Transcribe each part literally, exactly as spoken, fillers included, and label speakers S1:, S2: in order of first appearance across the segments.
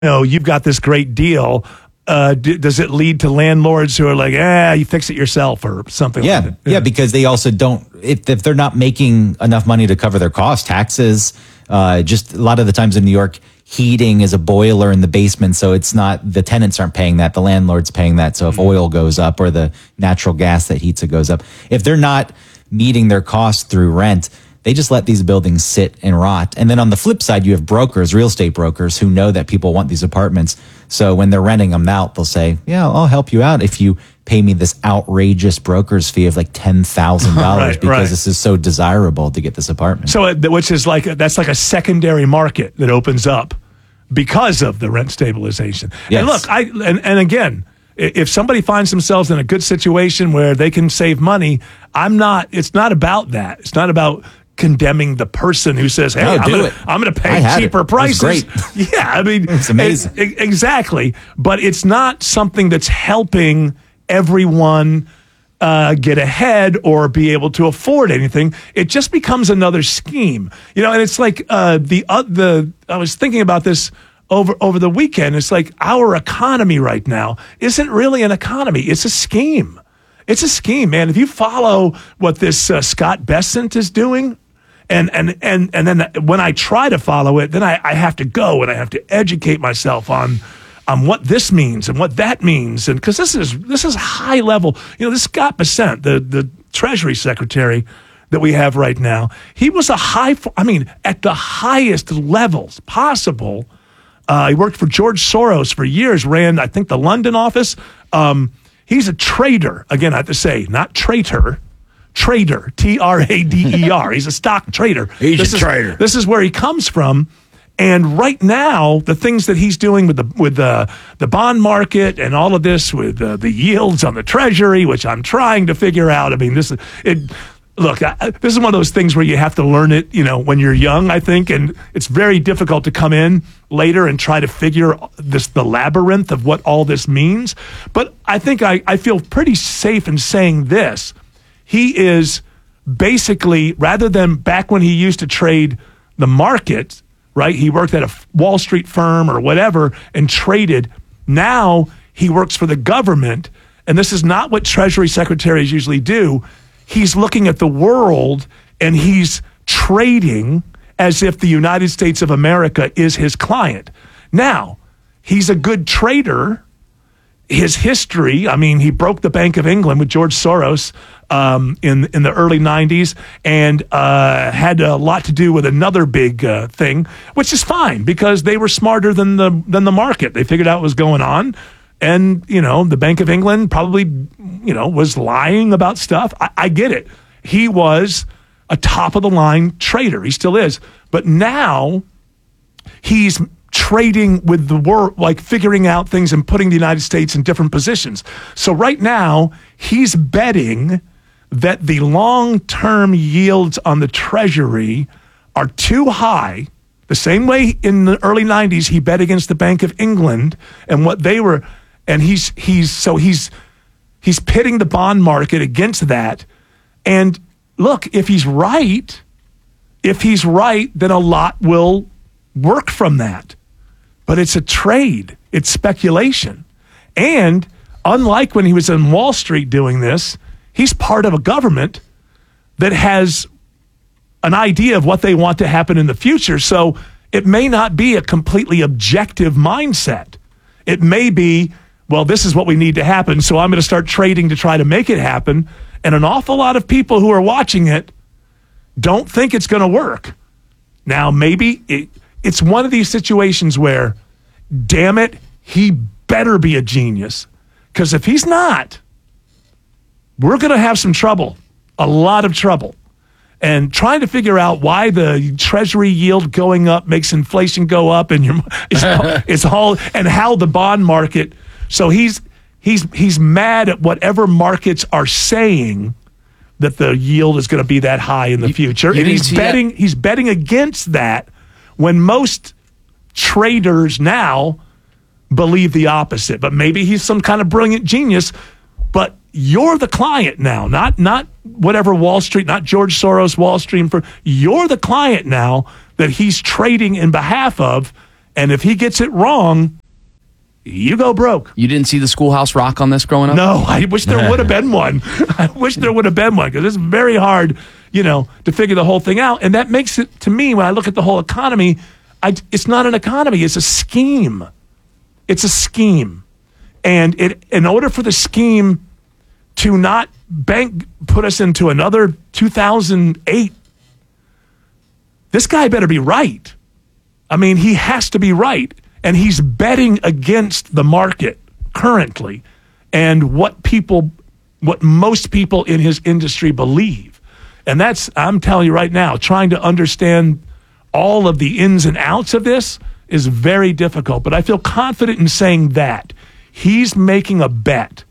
S1: you know, you've got this great deal. Uh, d- does it lead to landlords who are like, ah, you fix it yourself or something
S2: yeah,
S1: like that?
S2: Yeah, yeah, because they also don't, if, if they're not making enough money to cover their costs, taxes, uh, just a lot of the times in New York, heating is a boiler in the basement. So it's not, the tenants aren't paying that, the landlord's paying that. So if mm-hmm. oil goes up or the natural gas that heats it goes up, if they're not meeting their costs through rent, they just let these buildings sit and rot. And then on the flip side, you have brokers, real estate brokers, who know that people want these apartments. So when they're renting them out, they'll say, yeah, I'll help you out if you pay me this outrageous broker's fee of like ten thousand dollars
S1: right,
S2: because
S1: right.
S2: this is so desirable to get this apartment.
S1: So, uh, which is like, that's like a secondary market that opens up because of the rent stabilization.
S2: Yes.
S1: And look, I and, and again, if somebody finds themselves in a good situation where they can save money, I'm not, it's not about that. It's not about condemning the person who says, hey,
S2: no,
S1: I'm
S2: do
S1: gonna,
S2: it.
S1: I'm going to pay cheaper prices.
S2: Great.
S1: Yeah, I mean,
S2: it's amazing.
S1: It, it, exactly. But it's not something that's helping everyone uh, get ahead or be able to afford anything. It just becomes another scheme. You know, and it's like uh, the, uh, the, I was thinking about this over, over the weekend. It's like our economy right now isn't really an economy. It's a scheme. It's a scheme, man. If you follow what this uh, Scott Bessent is doing, and and and and then when I try to follow it, then I, I have to go and I have to educate myself on on what this means and what that means, and because this is this is high level. You know, this Scott Bessent, the the Treasury Secretary that we have right now, he was a high. I mean, at the highest levels possible. Uh, he worked for George Soros for years. Ran, I think, the London office. Um, He's a trader. Again, I have to say, not traitor, trader, T R A D E R. He's a stock trader.
S3: He's
S1: this
S3: a
S1: is,
S3: trader.
S1: This is where he comes from. And right now, the things that he's doing with the with the, the bond market and all of this with uh, the yields on the Treasury, which I'm trying to figure out. I mean, this is it. Look, I, this is one of those things where you have to learn it, you know, when you're young, I think, and it's very difficult to come in later and try to figure this the labyrinth of what all this means. But I think I, I feel pretty safe in saying this. He is basically, rather than back when he used to trade the market, right? He worked at a Wall Street firm or whatever and traded. Now he works for the government, and this is not what Treasury secretaries usually do. He's looking at the world and he's trading as if the United States of America is his client. Now, he's a good trader. His history, I mean, he broke the Bank of England with George Soros um, in in the early nineties and uh, had a lot to do with another big uh, thing, which is fine because they were smarter than the than the market. They figured out what was going on. And, you know, the Bank of England probably, you know, was lying about stuff. I, I get it. He was a top-of-the-line trader. He still is. But now he's trading with the world, like figuring out things and putting the United States in different positions. So right now, he's betting that the long-term yields on the Treasury are too high. The same way in the early nineties, he bet against the Bank of England and what they were... And he's he's so he's he's pitting the bond market against that. And look, if he's right, if he's right, then a lot will work from that. But it's a trade. It's speculation. And unlike when he was in Wall Street doing this, he's part of a government that has an idea of what they want to happen in the future. So it may not be a completely objective mindset. It may be, well, this is what we need to happen, so I'm going to start trading to try to make it happen. And an awful lot of people who are watching it don't think it's going to work. Now, maybe it, it's one of these situations where, damn it, he better be a genius. Because if he's not, we're going to have some trouble, a lot of trouble. And trying to figure out why the Treasury yield going up makes inflation go up, and your it's, it's all and how the bond market. So he's he's he's mad at whatever markets are saying that the yield is going to be that high in the you, future, you and he's betting that. he's betting against that when most traders now believe the opposite. But maybe he's some kind of brilliant genius. But you're the client now, not not whatever Wall Street, not George Soros, Wall Street. For you're the client now that he's trading in behalf of, And if he gets it wrong, you go broke.
S3: You didn't see the Schoolhouse Rock on this growing up?
S1: No, I wish there would have been one. I wish there would have been one because it's very hard, you know, to figure the whole thing out. And that makes it, to me, when I look at the whole economy, I, it's not an economy. It's a scheme. It's a scheme. And it, in order for the scheme to not bank put us into another two thousand eight, this guy better be right. I mean, he has to be right. And he's betting against the market currently and what people, what most people in his industry believe. And that's, I'm telling you right now, trying to understand all of the ins and outs of this is very difficult. But I feel confident in saying that he's making a bet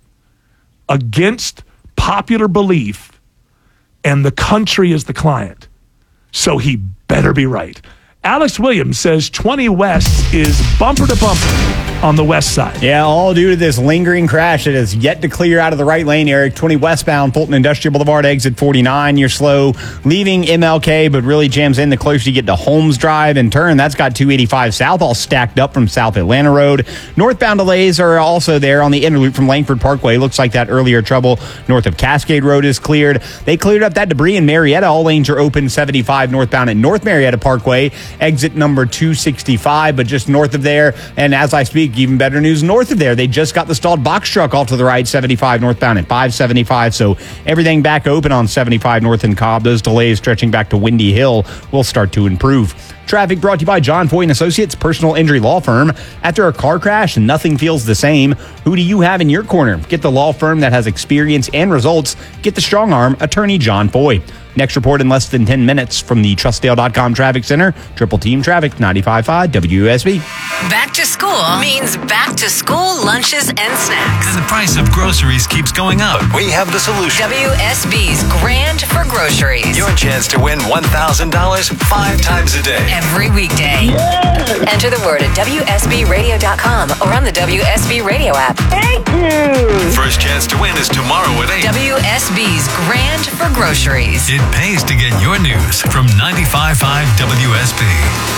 S1: against popular belief and the country is the client. So he better be right. Alex Williams says twenty West is bumper to bumper on the west side.
S4: Yeah, all due to this lingering crash that has yet to clear out of the right lane, Eric. twenty westbound, Fulton Industrial Boulevard, exit forty-nine. You're slow leaving M L K, but really jams in the closer you get to Holmes Drive and turn. That's got two eighty-five south, all stacked up from South Atlanta Road. Northbound delays are also there on the inner loop from Langford Parkway. Looks like that earlier trouble north of Cascade Road is cleared. They cleared up that debris in Marietta. All lanes are open. seventy-five northbound at North Marietta Parkway, exit number two sixty-five, but just north of there. And as I speak, even better news north of there. They just got the stalled box truck off to the right, seventy-five northbound at five seventy-five. So everything back open on seventy-five north in Cobb. Those delays stretching back to Windy Hill will start to improve. Traffic brought to you by John Foy and Associates, personal injury law firm. After a car crash, nothing feels the same. Who do you have in your corner? Get the law firm that has experience and results. Get the strong arm, attorney John Foy. Next report in less than ten minutes from the Trustdale dot com Traffic Center. Triple Team Traffic, ninety-five point five W S B.
S5: Back to school means back to school lunches and snacks.
S6: And the price of groceries keeps going up. We have the solution.
S5: W S B's Grand for Groceries.
S6: Your chance to win one thousand dollars five times a day.
S5: Every weekday. Yes. Enter the word at W S B radio dot com or on the W S B Radio app.
S7: Thank you.
S6: First chance to win is tomorrow at eight.
S5: W S B's Grand for Groceries.
S6: It pays to get your news from ninety-five point five W S B.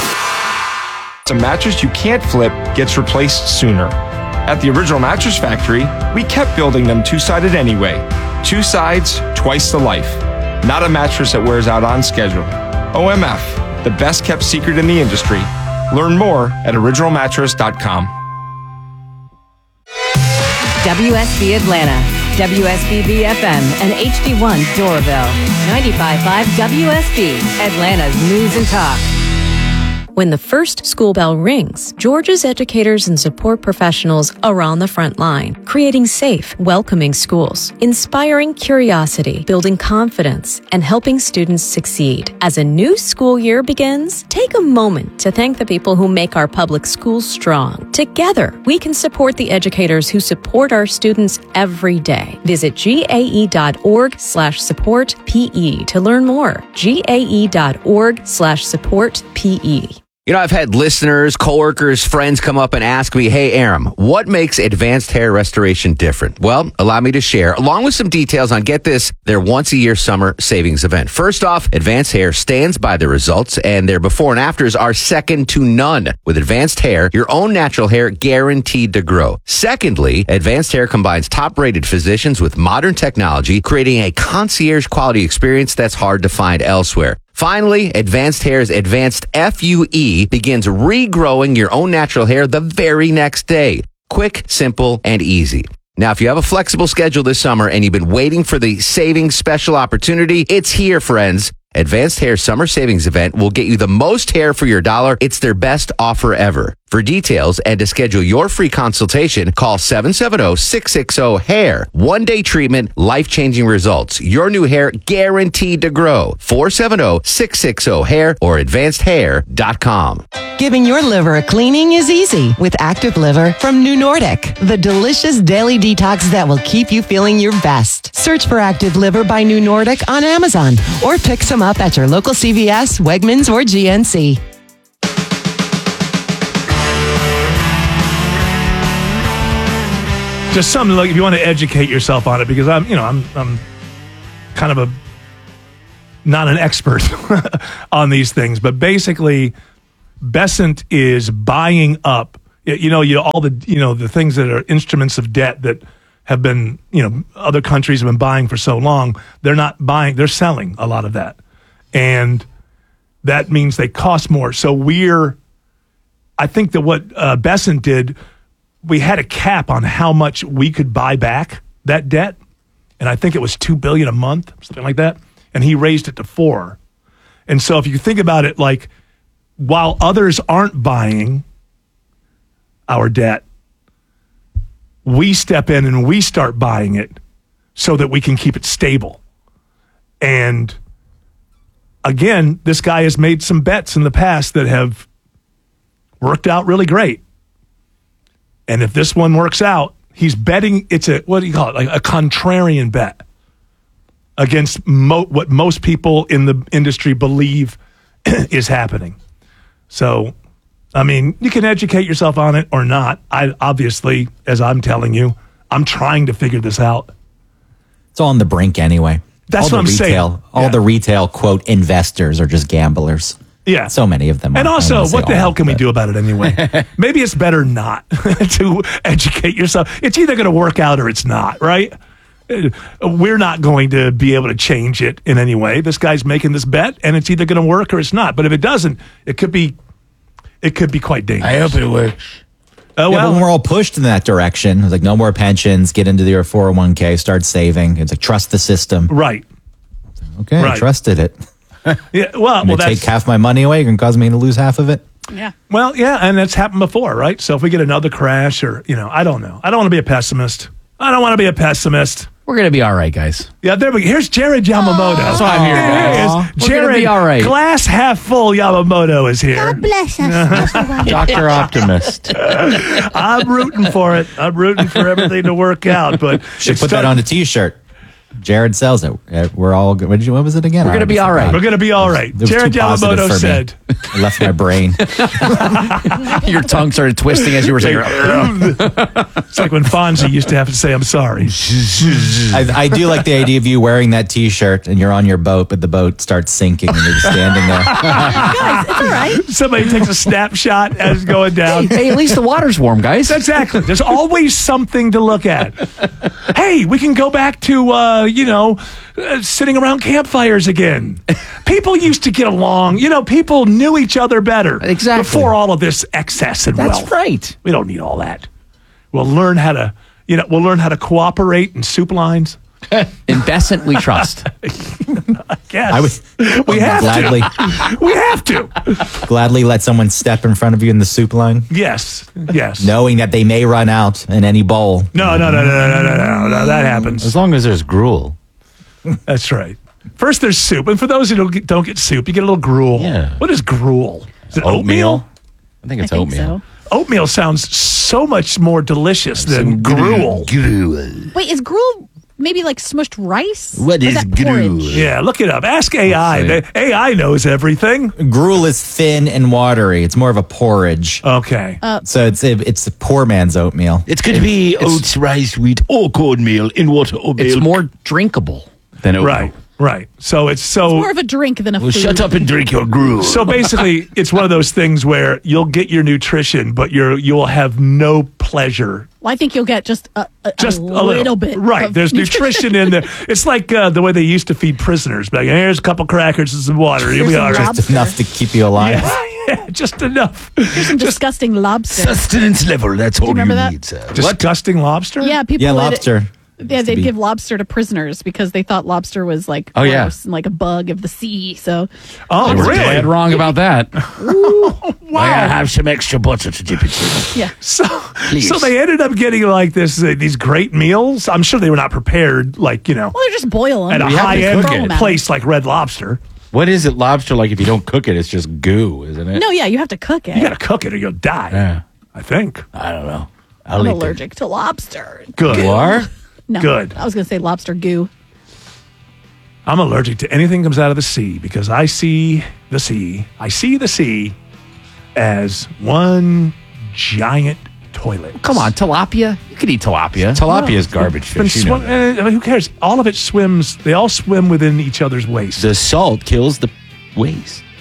S8: A mattress you can't flip gets replaced sooner. At the Original Mattress Factory, we kept building them two-sided anyway. Two sides, twice the life. Not a mattress that wears out on schedule. O M F, the best kept secret in the industry. Learn more at original mattress dot com.
S9: W S B Atlanta, W S B B F M, and H D one Doraville. ninety-five point five W S B, Atlanta's news and talk.
S10: When the first school bell rings, Georgia's educators and support professionals are on the front line, creating safe, welcoming schools, inspiring curiosity, building confidence, and helping students succeed. As a new school year begins, take a moment to thank the people who make our public schools strong. Together, we can support the educators who support our students every day. Visit G A E dot org slash support P E to learn more. G A E dot org slash support P E.
S11: You know, I've had listeners, coworkers, friends come up and ask me, hey, Aram, what makes Advanced Hair Restoration different? Well, allow me to share, along with some details on, get this, their once-a-year summer savings event. First off, Advanced Hair stands by the results, and their before and afters are second to none. With Advanced Hair, your own natural hair guaranteed to grow. Secondly, Advanced Hair combines top-rated physicians with modern technology, creating a concierge-quality experience that's hard to find elsewhere. Finally, Advanced Hair's Advanced F U E begins regrowing your own natural hair the very next day. Quick, simple, and easy. Now, if you have a flexible schedule this summer and you've been waiting for the savings special opportunity, it's here, friends. Advanced Hair Summer Savings Event will get you the most hair for your dollar. It's their best offer ever. For details and to schedule your free consultation, call seven seven zero, six six zero, hair. One-day treatment, life-changing results. Your new hair guaranteed to grow. four seven zero, six six zero, hair or advanced hair dot com.
S12: Giving your liver a cleaning is easy with Active Liver from New Nordic, the delicious daily detox that will keep you feeling your best. Search for Active Liver by New Nordic on Amazon or pick some up at your local C V S, Wegmans, or G N C.
S1: Just something like if you want to educate yourself on it, because I'm, you know, I'm, I'm kind of a not an expert on these things, but basically, Besant is buying up, you know, you all the you know the things that are instruments of debt that have been, you know, other countries have been buying for so long. They're not buying; they're selling a lot of that, and that means they cost more. So we're, I think that what uh, Besant did, we had a cap on how much we could buy back that debt, and I think it was two billion a month, something like that, and he raised it to four. And so if you think about it, like, while others aren't buying our debt, we step in and we start buying it so that we can keep it stable. And again, this guy has made some bets in the past that have worked out really great. And if this one works out, he's betting, it's a, what do you call it, like a contrarian bet against mo- what most people in the industry believe is happening. So, I mean, you can educate yourself on it or not. I obviously, as I'm telling you, I'm trying to figure this out.
S2: It's all on the brink anyway.
S1: That's
S2: all the
S1: what I'm
S2: retail,
S1: saying.
S2: All
S1: Yeah.
S2: the retail, quote, investors are just gamblers.
S1: Yeah.
S2: So many of them.
S1: And
S2: are. I
S1: also,
S2: don't wanna say
S1: what the
S2: all,
S1: hell can we
S2: but-
S1: do about it anyway? Maybe it's better not to educate yourself. It's either going to work out or it's not, right? We're not going to be able to change it in any way. This guy's making this bet, and it's either going to work or it's not. But if it doesn't, it could be, it could be quite dangerous.
S7: I hope it works.
S1: Oh,
S2: Yeah,
S1: well,
S2: but when we're all pushed in that direction, it's like no more pensions, get into your four oh one k, start saving. It's like trust the system.
S1: right.
S2: Okay, I
S1: Right.
S2: trusted it.
S1: Yeah. Well,
S2: I'm
S1: well,
S2: going to take
S1: that's
S2: half my money away. You're going to cause me to lose half of it.
S13: Yeah.
S1: well, yeah, and that's happened before, right? So if we get another crash, or you know, I don't know. I don't want to be a pessimist. I don't want to be a pessimist.
S3: We're going to be all right, guys.
S1: Yeah, there we go. Here's Jared Yamamoto.
S3: That's what I'm here.
S1: There he is.
S3: Aw. We're gonna
S1: Jared,
S3: be all right.
S1: glass half full Yamamoto is here.
S13: Bless us.
S7: Doctor Optimist.
S1: I'm rooting for it. I'm rooting for everything to work out. But
S2: Should
S1: it's
S2: put that
S1: start-
S2: on a T-shirt. Jared sells it. Uh, We're all good. What did you? What was it again?
S3: We're gonna
S2: I
S3: be
S2: forgot.
S3: all right.
S1: We're going to be all right.
S2: It was
S1: Jared
S2: too positive
S1: Yamamoto
S2: for me.
S1: said.
S2: I left my brain.
S3: Your tongue started twisting as you were saying.
S1: It's like when Fonzie used to have to say, I'm sorry.
S2: I, I do like the idea of you wearing that T-shirt and you're on your boat, but the boat starts sinking and you're just standing there.
S13: Guys, it's all right.
S1: Somebody takes a snapshot as it's going down.
S3: Hey, at least the water's warm, guys.
S1: Exactly. There's always something to look at. Hey, we can go back to, uh, you know, uh, sitting around campfires again. People used to get along. You know, people knew each other better.
S3: Exactly.
S1: Before all of this excess and
S3: That's
S1: wealth.
S3: right.
S1: We don't need all that. We'll learn how to, you know, we'll learn how to cooperate in soup lines.
S3: In Besant, we trust.
S1: Yes.
S2: I would
S1: we have
S2: gladly,
S1: to. We have to.
S2: gladly let someone step in front of you in the soup line,
S1: Yes. Yes.
S2: knowing that they may run out in any bowl.
S1: No, no, no, no, no, no, no, no. That happens.
S7: As long as there's gruel.
S1: That's right. First, there's soup, and for those who don't get, don't get soup, you get a little gruel.
S7: Yeah.
S1: What is gruel? Is it oatmeal?
S7: I think it's
S13: I think
S7: oatmeal.
S13: so.
S1: Oatmeal sounds so much more delicious than gruel.
S7: Gruel.
S13: Wait, is gruel maybe like smushed rice?
S7: What
S13: Or
S7: is
S13: that
S7: gruel?
S13: porridge?
S1: Yeah, look it up. Ask A I.
S3: Let's
S1: The A I knows everything.
S2: Gruel is thin and watery. It's more of a porridge.
S1: Okay.
S2: So it's it's a poor man's oatmeal.
S7: It's going to be oats, rice, wheat, or cornmeal in water or
S3: It's
S7: milk.
S3: more drinkable.
S7: than oatmeal.
S1: Right. Right. So it's so.
S13: More of a drink than a
S7: Well,
S13: food.
S7: shut up and drink your gruel.
S1: So basically, it's one of those things where you'll get your nutrition, but you're you will have no pleasure.
S13: Well, I think you'll get just a, a,
S1: Just
S13: a,
S1: a little,
S13: little bit.
S1: right?
S13: of
S1: There's nutrition in there. It's like uh, the way they used to feed prisoners. Like, here's a couple crackers and some water. You'll be
S13: Here's
S1: all
S13: some
S1: right.
S2: Just enough to keep you alive.
S1: Yeah, yeah, just enough.
S13: Here's some disgusting lobster.
S7: Sustenance level, that's all you,
S13: remember that?
S7: need, sir.
S1: Disgusting lobster.
S13: Yeah, people.
S2: Yeah,
S13: would-
S2: lobster.
S13: Yeah,
S2: Used to
S13: they'd
S2: be-
S13: give lobster to prisoners because they thought lobster was like
S7: Oh, yeah.
S13: gross and like a bug of the sea. So
S1: Oh,
S3: We're
S1: really?
S3: dead wrong about that.
S7: I gotta have some extra butter to dip it in.
S13: yeah,
S1: So,
S7: Please.
S1: so they ended up getting like this uh, these great meals. I'm sure they were not prepared, like you know,
S13: well, they're just boil them.
S1: at a
S7: You have to
S1: high end
S7: cook it.
S1: place like Red Lobster.
S7: What is it, lobster? Like if you don't cook it, it's just goo, isn't it?
S13: No, yeah, you have to cook it.
S1: You got to cook it or you'll die.
S7: Yeah.
S1: I think.
S7: I don't know. I'll
S13: I'm
S7: eat it.
S13: allergic to lobster.
S1: Good.
S7: You are?
S13: No,
S1: Good.
S13: I was going to say lobster goo.
S1: I'm allergic to anything that comes out of the sea because I see the sea. I see the sea as one giant toilet.
S3: Come on, tilapia. You could eat tilapia.
S7: Tilapia is garbage
S1: Been
S7: fish. You know
S1: swim-
S7: that.
S1: uh, who cares? All of it swims. They all swim within each other's waist.
S7: The salt kills the waste.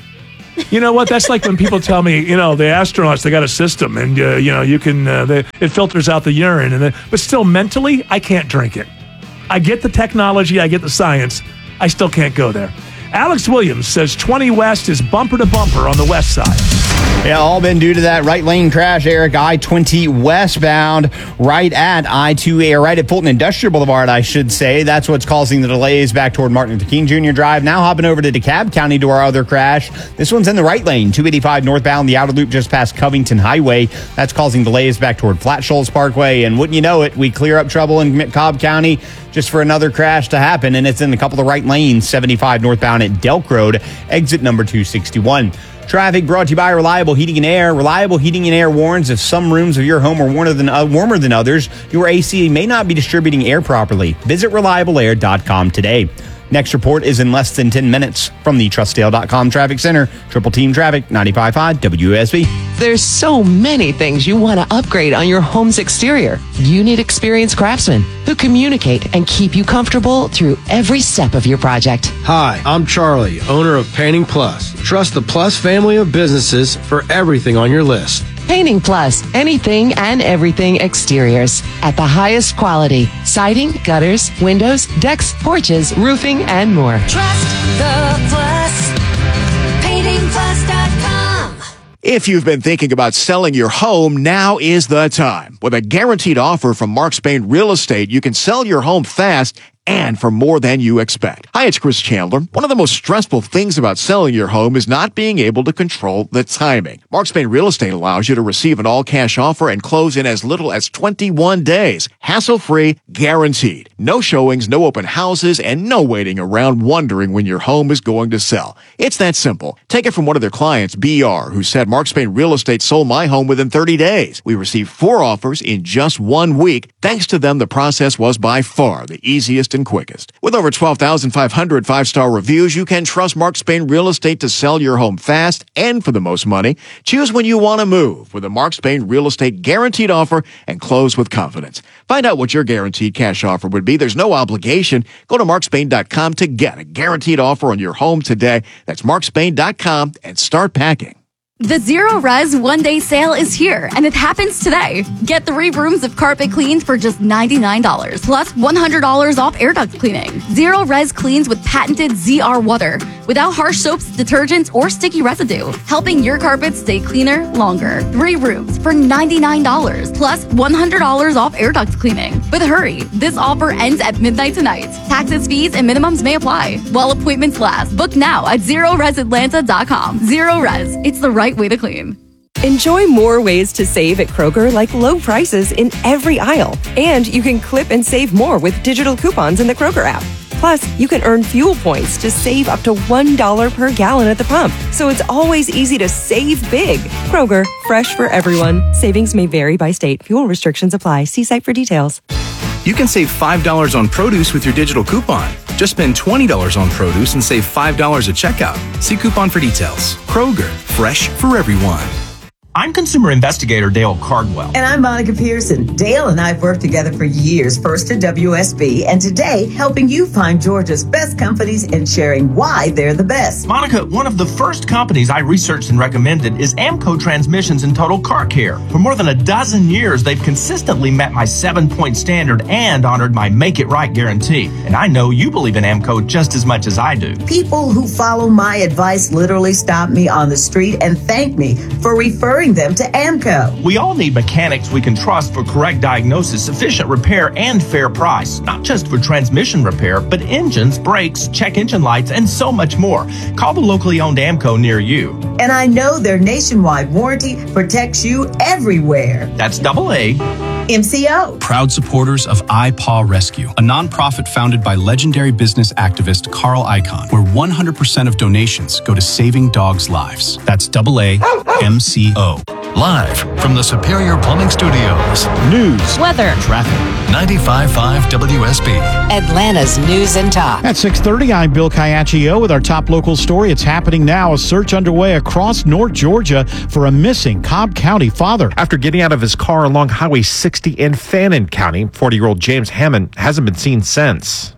S1: You know what? That's like when people tell me, you know, the astronauts, they got a system and, uh, you know, you can, uh, they, it filters out the urine. and then, But still, mentally, I can't drink it. I get the technology. I get the science. I still can't go there. Alex Williams says twenty West is bumper to bumper on the west side.
S4: Yeah, all been due to that right lane crash, Eric. I twenty westbound, right at I two A, or right at Fulton Industrial Boulevard, I should say. That's what's causing the delays back toward Martin Luther King Junior Drive. Now hopping over to DeKalb County to our other crash. This one's in the right lane, two eighty-five northbound, the outer loop just past Covington Highway. That's causing delays back toward Flat Shoals Parkway. And wouldn't you know it, we clear up trouble in Cobb County just for another crash to happen. And it's in a couple of right lanes, seventy-five northbound at Delk Road, exit number two sixty-one. Traffic brought to you by Reliable Heating and Air. Reliable Heating and Air warns if some rooms of your home are warmer than, uh, warmer than others, your A C may not be distributing air properly. Visit reliable air dot com today. Next report is in less than ten minutes from the Trustdale dot com Traffic Center. Triple Team Traffic, ninety-five point five W S B.
S12: There's so many things you want to upgrade on your home's exterior. You need experienced craftsmen who communicate and keep you comfortable through every step of your project.
S14: Hi, I'm Charlie, owner of Painting Plus. Trust the Plus family of businesses for everything on your list.
S12: Painting Plus, anything and everything exteriors at the highest quality. Siding, gutters, windows, decks, porches, roofing, and more.
S15: Trust the Plus. painting plus dot com.
S16: If you've been thinking about selling your home, now is the time. With a guaranteed offer from Mark Spain Real Estate, you can sell your home fast and for more than you expect. Hi, it's Chris Chandler. One of the most stressful things about selling your home is not being able to control the timing. Mark Spain Real Estate allows you to receive an all-cash offer and close in as little as twenty-one days. Hassle-free, guaranteed. No showings, no open houses, and no waiting around wondering when your home is going to sell. It's that simple. Take it from one of their clients, B R, who said Mark Spain Real Estate sold my home within thirty days. We received four offers in just one week. Thanks to them, the process was by far the easiest and quickest. With over twelve thousand five hundred five-star reviews, you can trust Mark Spain Real Estate to sell your home fast and for the most money. Choose when you want to move with a Mark Spain Real Estate guaranteed offer and close with confidence. Find out what your guaranteed cash offer would be. There's no obligation. Go to mark spain dot com to get a guaranteed offer on your home today. That's mark spain dot com and start packing.
S17: The Zero Res One Day Sale is here, and it happens today. Get three rooms of carpet cleans for just ninety-nine dollars, plus one hundred dollars off air duct cleaning. Zero Res cleans with patented Z R water, without harsh soaps, detergents, or sticky residue, helping your carpets stay cleaner longer. Three rooms for ninety-nine dollars, plus one hundred dollars off air duct cleaning. But hurry, this offer ends at midnight tonight. Taxes, fees, and minimums may apply while appointments last. Book now at zero res atlanta dot com. Zero Res, it's the right way to clean.
S18: Enjoy more ways to save at Kroger, like low prices in every aisle. And you can clip and save more with digital coupons in the Kroger app. Plus, you can earn fuel points to save up to one dollar per gallon at the pump. So it's always easy to save big. Kroger, fresh for everyone. Savings may vary by state. Fuel restrictions apply. See site for details.
S19: You can save five dollars on produce with your digital coupon. Just spend twenty dollars on produce and save five dollars at checkout. See coupon for details. Kroger, fresh for everyone.
S20: I'm consumer investigator Dale Cardwell.
S21: And I'm Monica Pearson. Dale and I have worked together for years, first at W S B, and today helping you find Georgia's best companies and sharing why they're the best.
S20: Monica, one of the first companies I researched and recommended is Amco Transmissions and Total Car Care. For more than a dozen years, they've consistently met my seven-point standard and honored my Make It Right guarantee. And I know you believe in Amco just as much as I do.
S21: People who follow my advice literally stop me on the street and thank me for referring them to Amco.
S20: We all need mechanics we can trust for correct diagnosis, efficient repair, and fair price. Not just for transmission repair, but engines, brakes, check engine lights, and so much more. Call the locally owned Amco near you.
S21: And I know their nationwide warranty protects you everywhere.
S20: That's double A.
S21: M C O.
S22: Proud supporters of iPaw Rescue, a nonprofit founded by legendary business activist Carl Icahn, where one hundred percent of donations go to saving dogs' lives. That's double A M C O.
S6: Live from the Superior Plumbing Studios.
S9: News, weather,
S6: traffic. ninety-five point five W S B.
S5: Atlanta's News and Talk.
S23: At six thirty, I'm Bill Caiaccio with our top local story. It's happening now. A search underway across North Georgia for a missing Cobb County father.
S24: After getting out of his car along Highway sixty in Fannin County, forty-year-old James Hammond hasn't been seen since.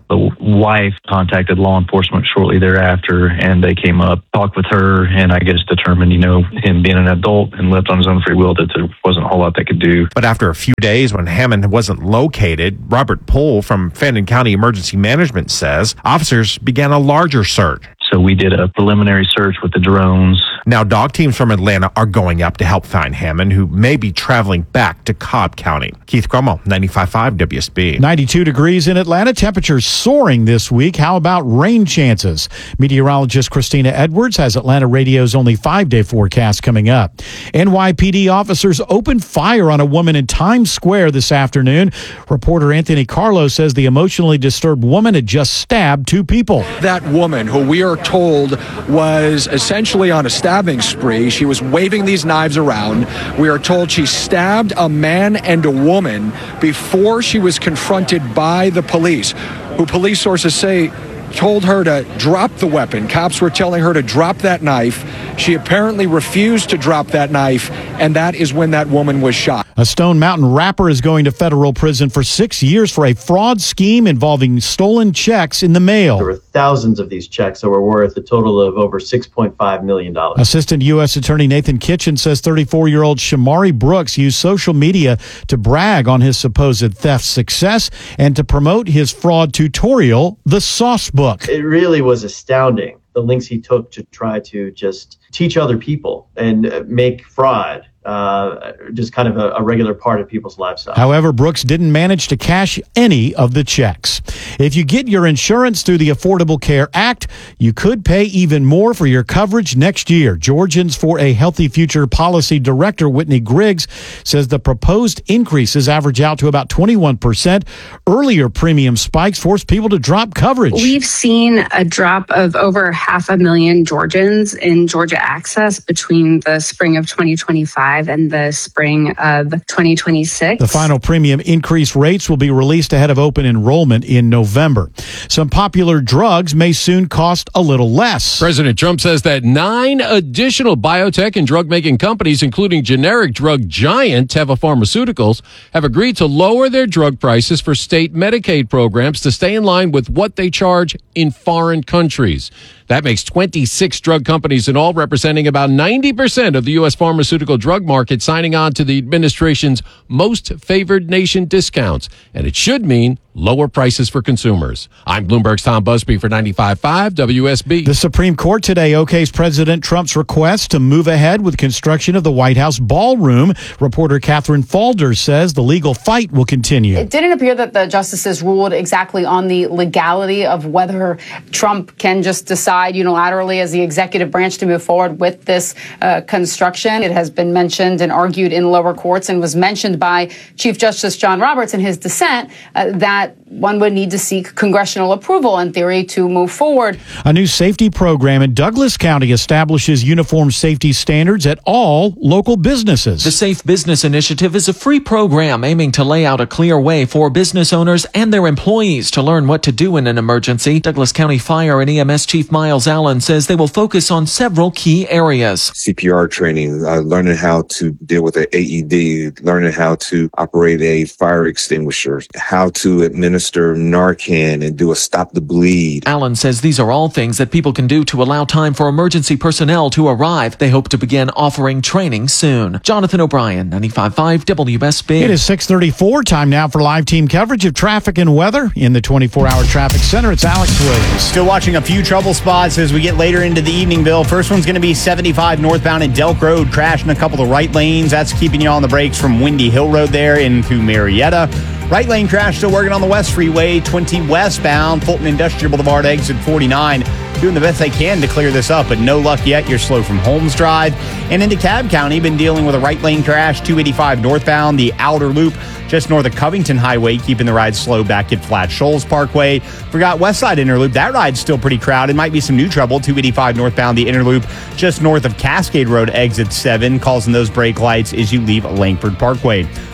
S8: The wife contacted law enforcement shortly thereafter, and they came up, talked with her, and I guess determined, you know, him being an adult and left on his own free will, that there wasn't a whole lot they could do.
S10: But after a few days when Hammond wasn't located, Robert Pohl from Fenton County Emergency Management says officers began a larger search.
S8: So we did a preliminary search with the drones.
S10: Now, dog teams from Atlanta are going up to help find Hammond, who may be traveling back to Cobb County. Keith Cromwell, ninety-five point five W S B.
S23: ninety-two degrees in Atlanta. Temperatures soaring this week. How about rain chances? Meteorologist Christina Edwards has Atlanta Radio's only five-day forecast coming up. N Y P D officers opened fire on a woman in Times Square this afternoon. Reporter Anthony Carlo says the emotionally disturbed woman had just stabbed two people.
S11: That woman, who we are told was essentially on a stabbing spree, she was waving these knives around. We are told she stabbed a man and a woman before she was confronted by the police, who police sources say told her to drop the weapon. Cops were telling her to drop that knife. She apparently refused to drop that knife, and that is when that woman was shot.
S23: A Stone Mountain rapper is going to federal prison for six years for a fraud scheme involving stolen checks in the mail.
S24: There were thousands of these checks that were worth a total of over six point five million dollars.
S23: Assistant U S Attorney Nathan Kitchen says thirty-four-year-old Shamari Brooks used social media to brag on his supposed theft success and to promote his fraud tutorial, The Sauce Book.
S24: It really was astounding, the links he took to try to just teach other people and make fraud uh, just kind of a, a regular part of people's lifestyle.
S23: However, Brooks didn't manage to cash any of the checks. If you get your insurance through the Affordable Care Act, you could pay even more for your coverage next year. Georgians for a Healthy Future Policy Director Whitney Griggs says the proposed increases average out to about twenty-one percent. Earlier premium spikes forced people to drop coverage.
S25: We've seen a drop of over half a million Georgians in Georgia Access between the spring of twenty twenty-five and the spring of twenty twenty-six.
S23: The final premium increase rates will be released ahead of open enrollment in November. Some popular drugs may soon cost a little less.
S26: President Trump says that nine additional biotech and drug-making companies, including generic drug giant Teva Pharmaceuticals, have agreed to lower their drug prices for state Medicaid programs to stay in line with what they charge in foreign countries. That makes twenty-six drug companies in all, representing about ninety percent of the U S pharmaceutical drug market, signing on to the administration's most favored nation discounts. And it should mean lower prices for consumers. I'm Bloomberg's Tom Busby for ninety-five point five W S B.
S23: The Supreme Court today okays President Trump's request to move ahead with construction of the White House ballroom. Reporter Catherine Falder says the legal fight will continue.
S27: It didn't appear that the justices ruled exactly on the legality of whether Trump can just decide unilaterally as the executive branch to move forward with this uh, construction. It has been mentioned and argued in lower courts and was mentioned by Chief Justice John Roberts in his dissent uh, that one would need to seek congressional approval in theory to move forward.
S23: A new safety program in Douglas County establishes uniform safety standards at all local businesses.
S28: The Safe Business Initiative is a free program aiming to lay out a clear way for business owners and their employees to learn what to do in an emergency. Douglas County Fire and E M S Chief Miles Allen says they will focus on several key areas.
S29: C P R training, uh, learning how to deal with an A E D, learning how to operate a fire extinguisher, how to administer Narcan and do a stop the bleed.
S28: Allen says these are all things that people can do to allow time for emergency personnel to arrive. They hope to begin offering training soon. Jonathan O'Brien, ninety-five point five W S B.
S23: It is six thirty-four. Time now for live team coverage of traffic and weather. In the twenty-four hour traffic center, it's Alex Williams.
S4: Still watching a few trouble spots as we get later into the evening, Bill. First one's going to be seventy-five northbound at Delk Road, crashing a couple of right lanes. That's keeping you on the brakes from Windy Hill Road there into Marietta. Right lane crash still working on the West Freeway, twenty westbound, Fulton Industrial Boulevard, exit forty-nine. Doing the best they can to clear this up, but no luck yet. You're slow from Holmes Drive. And into Cobb County, been dealing with a right lane crash, two eighty-five northbound, the outer loop just north of Covington Highway, keeping the ride slow back at Flat Shoals Parkway. Forgot West Side Interloop. That ride's still pretty crowded. Might be some new trouble. two eighty-five northbound, the Interloop just north of Cascade Road, exit seven, causing those brake lights as you leave Langford Parkway.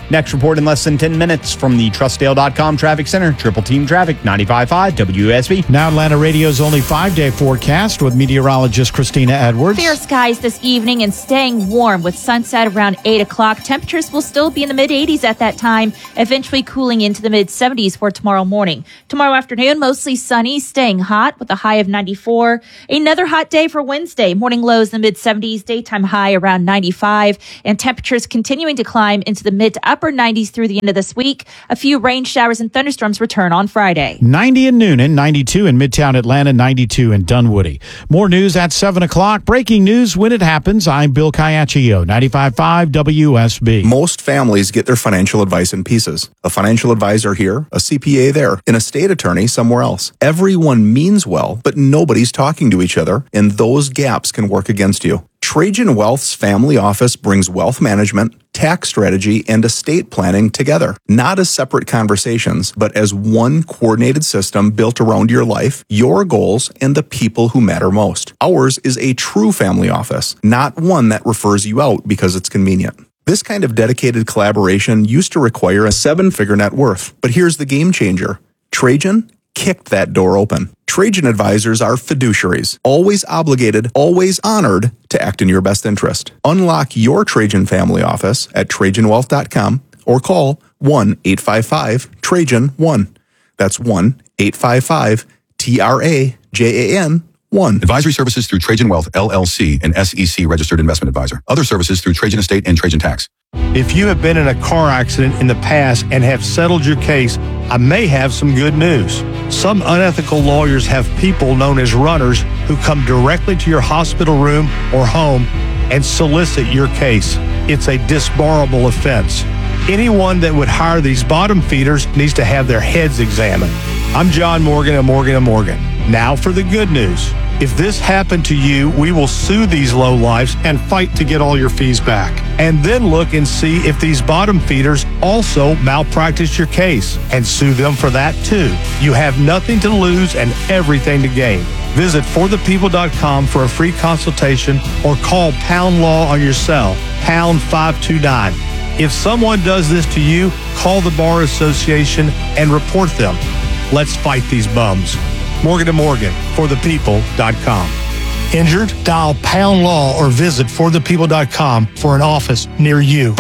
S4: Next report in less than ten minutes from the Trustdale dot com Traffic Center. Triple Team Traffic, ninety-five point five W S B.
S23: Now Atlanta Radio's only five-day forecast with meteorologist Christina Edwards.
S1: Fair skies this evening and staying warm with sunset around eight o'clock. Temperatures will still be in the mid-eighties at that time, eventually cooling into the mid-seventies for tomorrow morning. Tomorrow afternoon, mostly sunny, staying hot with a high of ninety-four. Another hot day for Wednesday. Morning lows in the mid-seventies, daytime high around ninety-five, and temperatures continuing to climb into the mid to upper nineties through the end of this week. A few rain showers and thunderstorms return on Friday.
S23: ninety in Noonan, ninety-two in Midtown Atlanta, ninety-two in Dunwoody. More news at seven o'clock. Breaking news when it happens. I'm Bill Caiaccio, ninety-five point five W S B.
S2: Most families get their financial advice in pieces. A financial advisor here, a C P A there, an estate attorney somewhere else. Everyone means well, but nobody's talking to each other, and those gaps can work against you. Trajan Wealth's family office brings wealth management, tax strategy, and estate planning together, not as separate conversations, but as one coordinated system built around your life, your goals, and the people who matter most. Ours is a true family office, not one that refers you out because it's convenient. This kind of dedicated collaboration used to require a seven-figure net worth, but here's the game changer. Trajan kicked that door open. Trajan advisors are fiduciaries, always obligated, always honored to act in your best interest. Unlock your Trajan family office at Trajan Wealth dot com or call one eight five five Trajan one. That's one eight five five T R A J A N one.
S3: Advisory services through Trajan Wealth, L L C, an S E C registered investment advisor. Other services through Trajan Estate and Trajan Tax.
S7: If you have been in a car accident in the past and have settled your case, I may have some good news. Some unethical lawyers have people known as runners who come directly to your hospital room or home and solicit your case. It's a disbarable offense. Anyone that would hire these bottom feeders needs to have their heads examined. I'm John Morgan of Morgan and Morgan. Now for the good news. If this happened to you, we will sue these lowlifes and fight to get all your fees back. And then look and see if these bottom feeders also malpractice your case and sue them for that too. You have nothing to lose and everything to gain. Visit for the people dot com for a free consultation or call Pound Law on your cell, pound five two nine. If someone does this to you, call the Bar Association and report them. Let's fight these bums. Morgan and Morgan, for the people dot com. Injured? Dial Pound Law or visit for the people dot com for an office near you.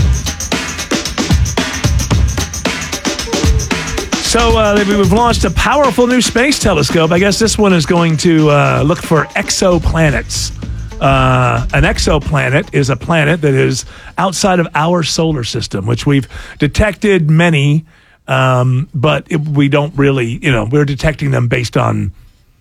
S12: So uh, we've launched a powerful new space telescope. I guess this one is going to uh, look for exoplanets. Uh, an exoplanet is a planet that is outside of our solar system, which we've detected many. Um, but it, we don't really, you know, we're detecting them based on,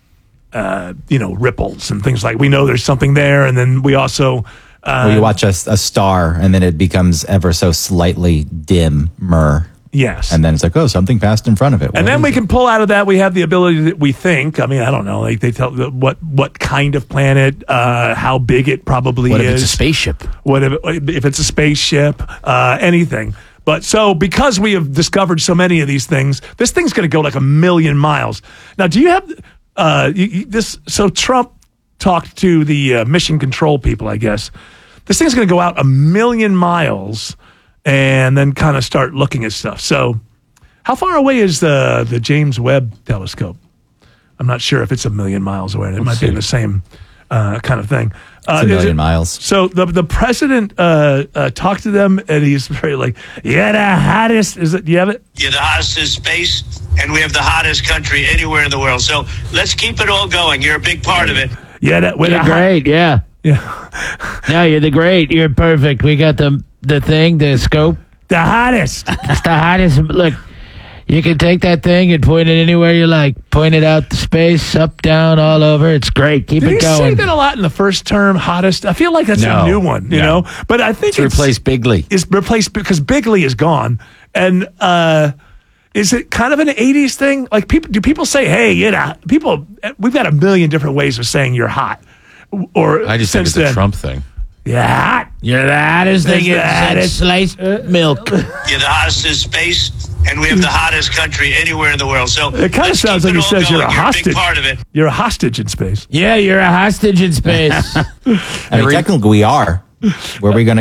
S12: uh, you know, ripples and things like. We know there's something there, and then we also. Uh,
S13: well, you watch a, a star, and then it becomes ever so slightly dimmer.
S12: Yes,
S13: and then it's like, oh, something passed in front of it.
S12: And what then we it? can pull out of that. We have the ability that we think. I mean, I don't know. Like they tell what what kind of planet, uh, how big it probably
S26: what
S12: is.
S26: What if it's a spaceship?
S12: What if, if it's a spaceship? Uh, anything. But so because we have discovered so many of these things, this thing's going to go like a million miles. Now, do you have uh, you, you, this? So Trump talked to the uh, mission control people, I guess. This thing's going to go out a million miles and then kind of start looking at stuff. So how far away is the, the James Webb telescope? I'm not sure if it's a million miles away. It Let's might see. be in the same uh, kind of thing.
S13: Uh, it's a million
S12: it,
S13: miles.
S12: So the the president uh, uh, talked to them, and he's very like, "Yeah, the hottest." Is it? Do you have it?
S14: You're the hottest in space, and we have the hottest country anywhere in the world. So let's keep it all going. You're a big part of it.
S12: Yeah, that
S15: you're great. Yeah,
S12: yeah.
S15: No, you're the great. You're perfect. We got the the thing, the scope.
S12: The hottest.
S15: It's the hottest. Look. You can take that thing and point it anywhere you like. Point it out to space, up, down, all over. It's great. Keep
S12: Did
S15: it going.
S12: Did he say that a lot in the first term, hottest? I feel like that's
S15: no,
S12: a new one, you
S15: no.
S12: know? But I think
S13: it's... it's replaced Bigley.
S12: It's replaced because Bigley is gone. And uh, is it kind of an eighties thing? Like, people, do people say, hey, you know, people, we've got a million different ways of saying you're hot. Or
S26: I just think it's
S12: then,
S26: a Trump thing.
S12: You're hot.
S15: You're the hottest thing in sliced milk.
S14: You're the hottest in space, and we have the hottest country anywhere in the world. So
S12: it kind of sounds like he says
S14: going.
S12: you're a
S14: you're
S12: hostage.
S14: A big part of it.
S12: You're a hostage in space.
S15: Yeah, you're a hostage in space.
S13: I mean, technically we are. Where are we going to go?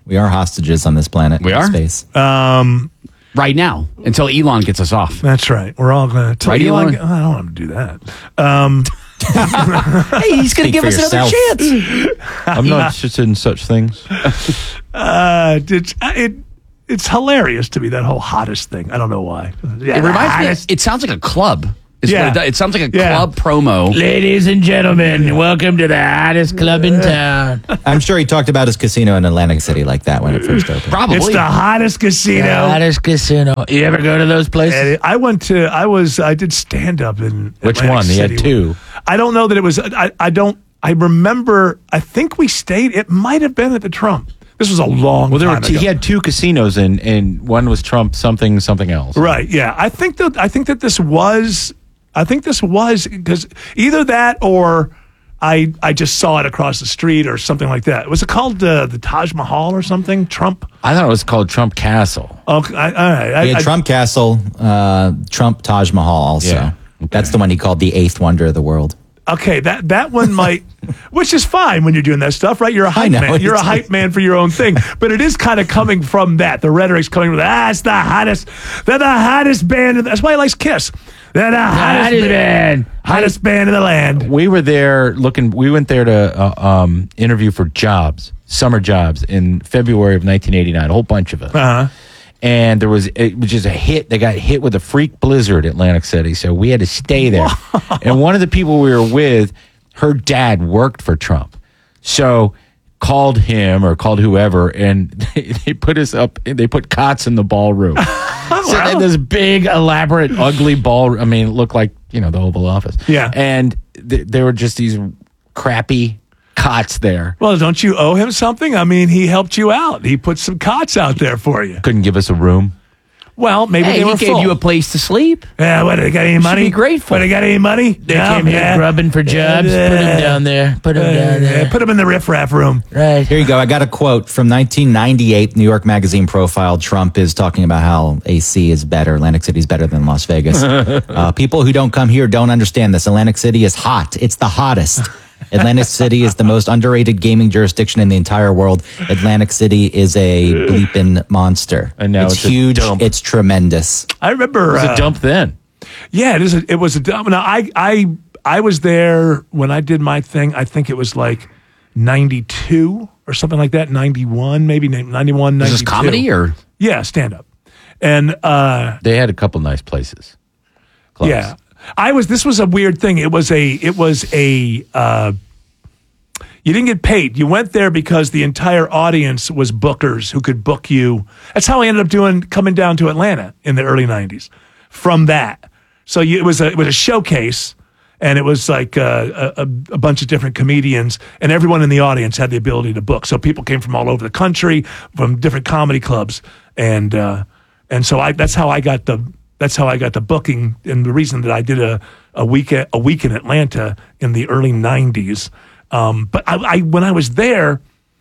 S13: We are hostages on this planet.
S6: We
S13: in
S6: are?
S13: Space.
S12: Um,
S6: right now, until Elon gets us off.
S12: That's right. We're all going to.
S6: Right, Elon?
S12: I don't want to do that. Um,
S6: hey, he's going to give us
S13: yourself.
S6: another chance.
S9: I'm not interested in such things.
S12: Uh, it's, it, it's hilarious to me, that whole hottest thing. I don't know why. Yeah,
S6: It reminds
S12: hottest.
S6: me, it sounds like a club. Is
S12: Yeah.
S6: what it, does. It sounds like a
S12: Yeah.
S6: club promo.
S15: Ladies and gentlemen, welcome to the hottest club in town.
S13: I'm sure he talked about his casino in Atlantic City like that when it first opened.
S6: Probably.
S12: It's the hottest casino.
S15: The hottest casino. You ever go to those places?
S12: And I went to, I was, I did stand up in
S9: Which
S12: Atlantic
S9: one? He had
S12: City.
S9: two.
S12: I don't know that it was, I, I don't, I remember, I think we stayed, it might have been at the Trump. This was a long
S9: Well, there were
S12: time
S9: t-
S12: ago.
S9: he had two casinos, and and one was Trump something something else.
S12: Right, yeah. I think that, I think that this was, I think this was, because either that or I I just saw it across the street or something like that. Was it called uh, the Taj Mahal or something? Trump?
S9: I thought it was called Trump Castle.
S12: Okay, I, all right. I,
S13: He had
S12: I-
S13: Trump Castle, uh, Trump Taj Mahal also.
S9: Yeah.
S13: That's the one he called the eighth wonder of the world.
S12: Okay, that that one might, which is fine when you're doing that stuff, right? You're a hype
S13: know,
S12: man. You're a
S13: it's-
S12: hype man for your own thing, but it is kind of coming from that. The rhetoric's coming from that. Ah, it's the hottest. They're the hottest band. In the, that's why he likes Kiss. They're the hottest,
S15: hottest band.
S12: hottest band in the land.
S9: We were there looking. We went there to uh, um, interview for jobs, summer jobs, in February of nineteen eighty-nine. A whole bunch of us.
S12: Uh huh.
S9: And there was it was just a hit. They got hit with a freak blizzard at Atlantic City, so we had to stay there. And one of the people we were with, her dad worked for Trump, so called him or called whoever, and they, they put us up. They put cots in the ballroom. So they had this big, elaborate, ugly ball. I mean, it looked like, you know, the Oval Office.
S12: Yeah.
S9: And th- there were just these crappy cots there.
S12: Well, don't you owe him something? I mean, he helped you out. He put some cots out there for you.
S9: Couldn't give us a room.
S12: Well, maybe
S6: Hey,
S12: they
S6: he
S12: were
S6: gave
S12: full.
S6: you a place to sleep.
S12: Yeah, what, they got any
S6: should
S12: money?
S6: be grateful.
S12: What, they got any money?
S15: They came here grubbing for jobs. Put him down there. Put him down there.
S12: Put him in the riffraff room.
S15: Right.
S13: Here you go. I got a quote from nineteen ninety-eight. New York Magazine profile. Trump is talking about how A C is better. Atlantic City is better than Las Vegas. uh, people who don't come here don't understand this. Atlantic City is hot. It's the hottest. Atlantic City is the most underrated gaming jurisdiction in the entire world. Atlantic City is a bleeping monster.
S9: And now
S13: it's,
S9: it's a
S13: huge.
S9: dump.
S13: It's tremendous.
S12: I remember.
S9: It was
S12: uh,
S9: a dump then.
S12: Yeah, it is. A, it was a dump. Now, I, I, I was there when I did my thing. I think it was like ninety-two or something like that. ninety-one, maybe ninety-one, ninety-two.
S6: Is this comedy or?
S12: Yeah, stand up. And uh,
S9: They had a couple nice places. Clubs.
S12: yeah, I was. This was a weird thing. It was a. It was a. Uh, you didn't get paid. You went there because the entire audience was bookers who could book you. That's how I ended up doing coming down to Atlanta in the early nineties. From that, so you, it was a it was a showcase, and it was like uh, a, a, a bunch of different comedians, and everyone in the audience had the ability to book. So people came from all over the country, from different comedy clubs, and uh, and so I that's how I got the. That's how I got the booking, and the reason that I did a a week a week in Atlanta in the early nineties. Um, but I, I when I was there,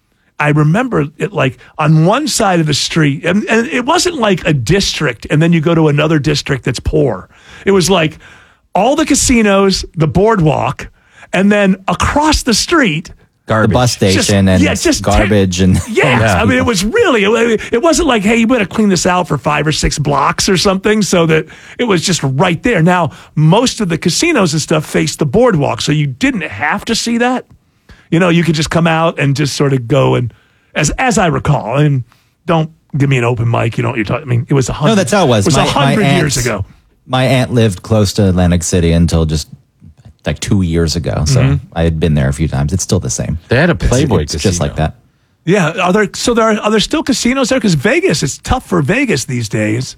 S12: I remember it like on one side of the street, and, and it wasn't like a district, and then you go to another district that's poor. It was like all the casinos, the boardwalk, and then across the street.
S13: Garbage. The bus station
S12: Just-
S13: and
S12: yeah, just
S13: garbage
S12: ter-
S13: and
S12: yeah, I mean it was really it, it wasn't like, hey, you better clean this out for five or six blocks or something, so that it was just right there. Now most of the casinos and stuff faced the boardwalk, so you didn't have to see that. You know, you could just come out and just sort of go and as as I recall, and don't give me an open mic. You know what you're talking. I mean, it was a hundred.
S13: No, that's how it was.
S12: It was a
S13: My- my
S12: hundred
S13: aunt-
S12: years ago.
S13: My aunt lived close to Atlantic City until just like two years ago. So
S12: Mhm.
S13: I had been there a few times. It's still the same.
S9: They had a Playboy
S13: It's, it's just
S9: casino.
S13: like that.
S12: Yeah, are there? So there are, are there still casinos there? Because Vegas, it's tough for Vegas these days,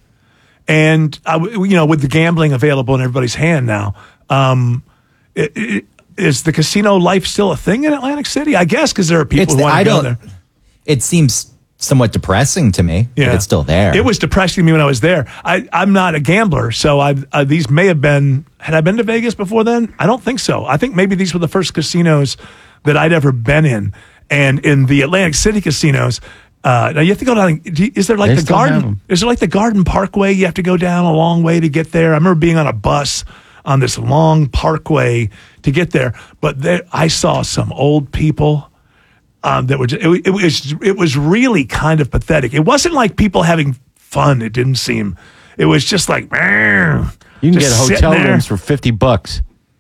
S12: and uh, you know, with the gambling available in everybody's hand now, um, it, it, is the casino life still a thing in Atlantic City? I guess because there are people
S13: It's
S12: who
S13: the-
S12: want
S13: I
S12: to go
S13: don't-
S12: there.
S13: It seems somewhat depressing to me.
S12: Yeah,
S13: but it's still there.
S12: It was depressing to me when I was there. I, I'm not a gambler, so I uh, these may have been. Had I been to Vegas before then? I don't think so. I think maybe these were the first casinos that I'd ever been in. And in the Atlantic City casinos, uh, now you have to go down. do you- Is there like
S9: They
S12: the
S9: still have
S12: garden?
S9: them.
S12: Is there like the Garden Parkway? You have to go down a long way to get there. I remember being on a bus on this long parkway to get there. But there, I saw some old people. Um, that were just, it, it was it was really kind of pathetic. It wasn't like people having fun. It didn't seem. It was just like, man.
S9: You can get hotel rooms for fifty bucks